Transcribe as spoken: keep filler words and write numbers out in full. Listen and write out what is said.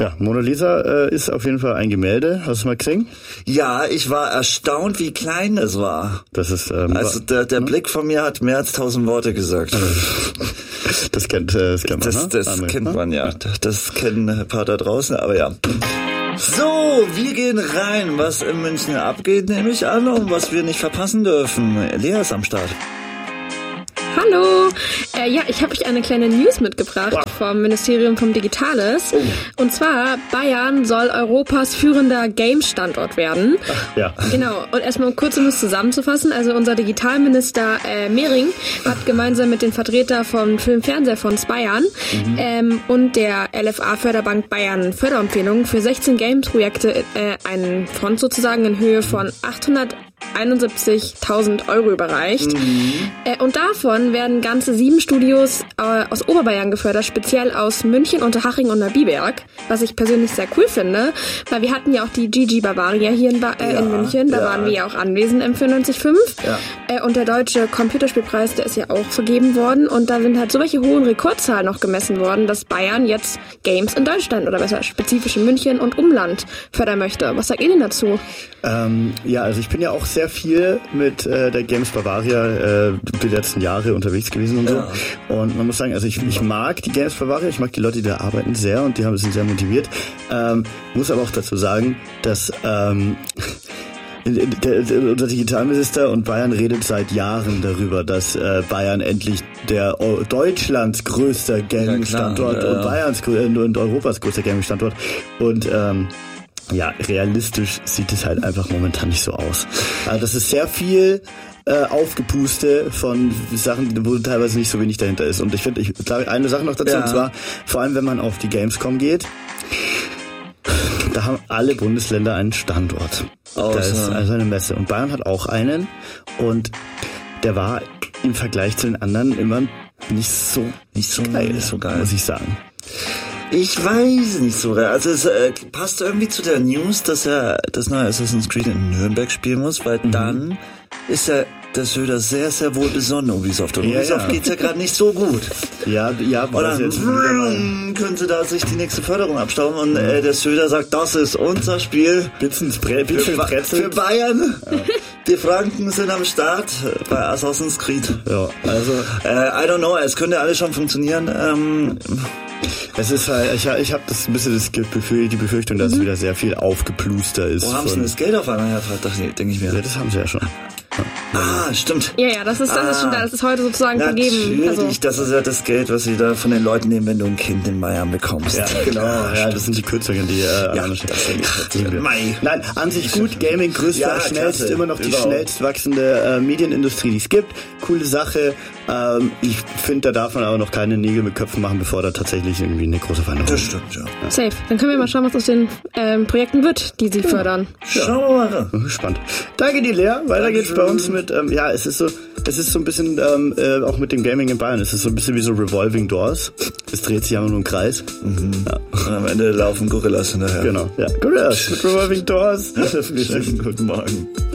Ja, Mona Lisa äh, ist auf jeden Fall ein Gemälde. Hast du mal gesehen? Ja, ich war erstaunt, wie klein das war. Das ist ähm, also der, der hm? Blick von mir hat mehr als tausend Worte gesagt. Das kennt, äh, das kennt man, Das, ne? das Andere, kennt ne? man ja. Das kennen ein paar da draußen, aber ja. So, wir gehen rein, was in München abgeht, nehme ich an, und was wir nicht verpassen dürfen. Lea ist am Start. Hallo! Äh, ja, ich habe euch eine kleine News mitgebracht wow. vom Ministerium vom Digitales. Oh. Und zwar, Bayern soll Europas führender Game-Standort werden. Ach, ja. Genau. Und erstmal um kurz um es zusammenzufassen. Also unser Digitalminister äh, Mehring hat gemeinsam mit den Vertretern von Film-Fernsehfonds Bayern mhm. ähm, und der L F A-Förderbank Bayern Förderempfehlungen für sechzehn Games-Projekte äh, einen Fonds sozusagen in Höhe von achthunderteinundsiebzigtausend Euro überreicht. Mhm. Äh, und davon werden ganze sieben Studios äh, aus Oberbayern gefördert, speziell aus München, Unterhaching und Neubiberg, was ich persönlich sehr cool finde, weil wir hatten ja auch die G G Bavaria hier in, ba- äh, ja, in München, da ja. waren wir ja auch anwesend im vierundneunzig Komma fünf ja. äh, und der Deutsche Computerspielpreis, der ist ja auch vergeben worden und da sind halt so welche hohen Rekordzahlen noch gemessen worden, dass Bayern jetzt Games in Deutschland oder besser spezifisch in München und Umland fördern möchte. Was sagt ihr denn dazu? Ähm, ja, also ich bin ja auch sehr viel mit äh, der Games Bavaria äh, die letzten Jahre unterwegs gewesen und ja. so. Und man muss sagen, also ich, ich mag die Games Bavaria, ich mag die Leute, die da arbeiten sehr und die haben sind sehr motiviert. Ähm, muss aber auch dazu sagen, dass ähm, der, der, unser Digitalminister und Bayern redet seit Jahren darüber, dass äh, Bayern endlich der o- Deutschlands größter Gaming-Standort ja, ja, ja. und Bayerns äh, und Europas größter Gaming-Standort und ähm, ja, realistisch sieht es halt einfach momentan nicht so aus. Also das ist sehr viel äh, Aufgepuste von Sachen, wo teilweise nicht so wenig dahinter ist. Und ich finde, ich sage eine Sache noch dazu, ja. und zwar, vor allem wenn man auf die Gamescom geht, da haben alle Bundesländer einen Standort. Oh, da ist so. also eine Messe. Und Bayern hat auch einen. Und der war im Vergleich zu den anderen immer nicht so, nicht so geil, nicht so geil, muss ich sagen. Ich weiß nicht so. Also es äh, passt irgendwie zu der News, dass er das neue Assassin's Creed in Nürnberg spielen muss, weil mhm. dann ist er der Söder sehr, sehr wohl besonnen, Ubisoft. Und ja, Ubisoft ja. geht's ja gerade nicht so gut. Ja, ja. Und dann jetzt können sie da sich die nächste Förderung abstauben und äh, der Söder sagt, das ist unser Spiel. Bitzen, Bre- Bitzen für, Brezel. für Bayern. Ja. Die Franken sind am Start bei Assassin's Creed. Ja, also äh, I don't know, es könnte alles schon funktionieren. Ähm, Es ist halt, ich, ich habe das ein bisschen das Befür- die Befürchtung, dass mhm. es wieder sehr viel aufgepluster ist. Wo haben sie denn das Geld auf einmal hergebracht, denke ich mir. Ja, das haben sie ja schon. Ah, stimmt. Ja, ja, das ist, das ah, ist schon da. Das ist heute sozusagen natürlich, vergeben. Also. Das ist ja das Geld, was sie da von den Leuten nehmen, wenn du ein Kind in Bayern bekommst. Ja, genau. Ja, ja, das sind die Kürzungen, die äh, ja, das sind Mei. Nein, an sich gut. Gaming, größter, ja, schnellst, klasse. immer noch die Überhaupt. schnellst wachsende äh, Medienindustrie, die es gibt. Coole Sache. Ähm, ich finde, da darf man aber noch keine Nägel mit Köpfen machen, bevor da tatsächlich irgendwie eine große Veränderung Das stimmt, ja. ja. Safe. Dann können wir mal schauen, was aus den ähm, Projekten wird, die sie ja. fördern. Ja. Schauen wir mal. Spannend. Danke dir, Lea. Weiter Danke geht's bei uns mit, ähm, ja, es ist so, es ist so ein bisschen, ähm, äh, auch mit dem Gaming in Bayern, es ist so ein bisschen wie so Revolving Doors. Es dreht sich einfach nur im Kreis. Mhm. Ja. Und am Ende laufen Gorillas hinterher. Genau, ja. Gorillas mit Revolving Doors. Schönen guten Morgen.